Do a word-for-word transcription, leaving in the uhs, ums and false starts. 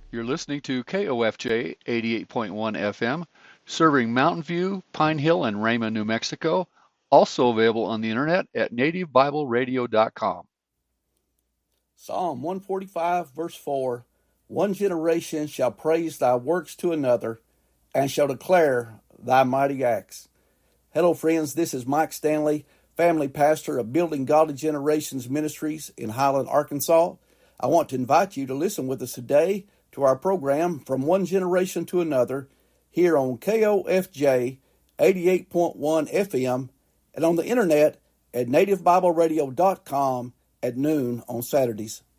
You're listening to K O F J eighty-eight point one F M, serving Mountain View, Pine Hill, and Raymond, New Mexico. Also available on the internet at native bible radio dot com. Psalm one forty-five, verse four, One generation shall praise thy works to another, and shall declare thy mighty acts. Hello, friends. This is Mike Stanley, family pastor of Building Godly Generations Ministries in Highland, Arkansas. I want to invite you to listen with us today to our program From One Generation to Another here on K O F J eighty-eight point one F M and on the internet at native bible radio dot com at noon on Saturdays.